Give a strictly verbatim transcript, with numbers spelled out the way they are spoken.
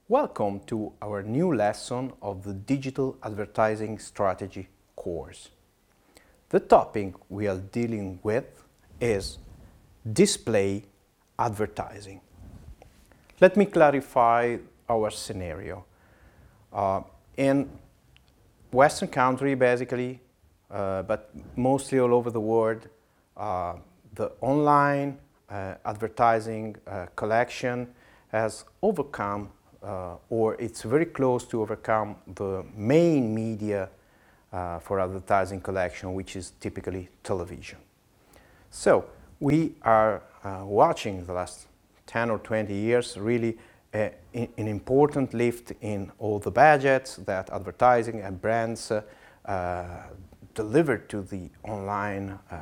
Welcome to our new lesson of the Digital Advertising Strategy course. The topic we are dealing with is display advertising. Let me clarify our scenario. Uh, in Western country, basically, uh, but mostly all over the world, uh, the online uh, advertising uh, collection has overcome uh, or it's very close to overcome the main media uh, for advertising collection, which is typically television. So we are uh, watching the last ten or twenty years really uh, in, an important lift in all the budgets that advertising and brands uh, uh, deliver to the online uh,